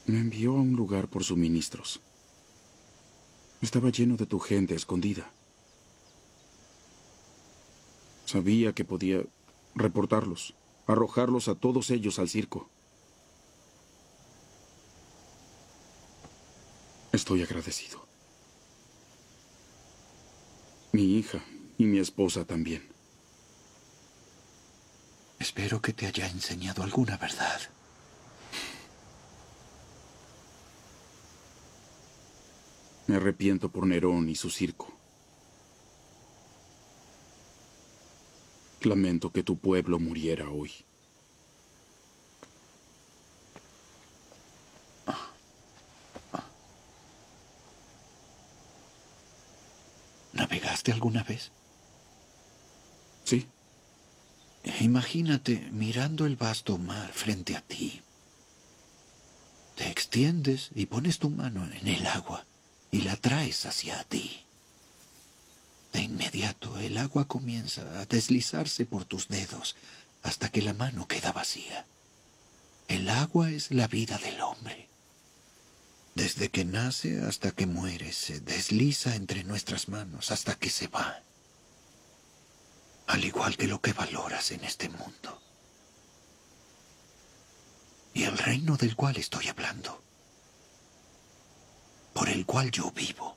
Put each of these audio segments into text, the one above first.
Me envió a un lugar por suministros. Estaba lleno de tu gente escondida. Sabía que podía reportarlos, arrojarlos a todos ellos al circo. Estoy agradecido. Mi hija y mi esposa también. Espero que te haya enseñado alguna verdad. Me arrepiento por Nerón y su circo. Lamento que tu pueblo muriera hoy. ¿Navegaste alguna vez? Sí, Imagínate mirando el vasto mar frente a ti. Te extiendes y pones tu mano en el agua y la traes hacia ti. De inmediato el agua comienza a deslizarse por tus dedos hasta que la mano queda vacía. El agua es la vida del hombre. Desde que nace hasta que muere, se desliza entre nuestras manos hasta que se va. Al igual que lo que valoras en este mundo. Y el reino del cual estoy hablando, por el cual yo vivo,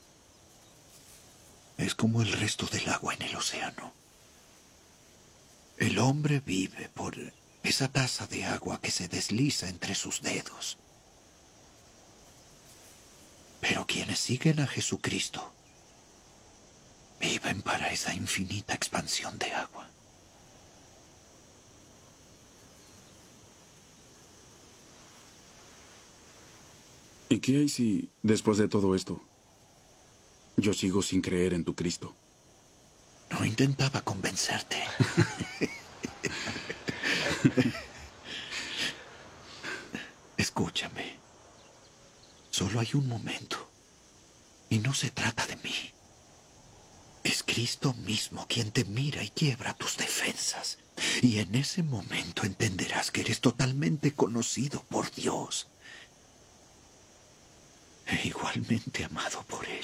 es como el resto del agua en el océano. El hombre vive por esa taza de agua que se desliza entre sus dedos. Pero quienes siguen a Jesucristo viven para esa infinita expansión de agua. ¿y qué hay si, después de todo esto, yo sigo sin creer en tu Cristo? No intentaba convencerte. Escúchame. Solo hay un momento. Y no se trata de mí. Es Cristo mismo quien te mira y quiebra tus defensas. Y en ese momento entenderás que eres totalmente conocido por Dios. E igualmente amado por Él.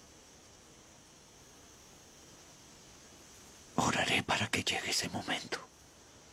Oraré para que llegue ese momento.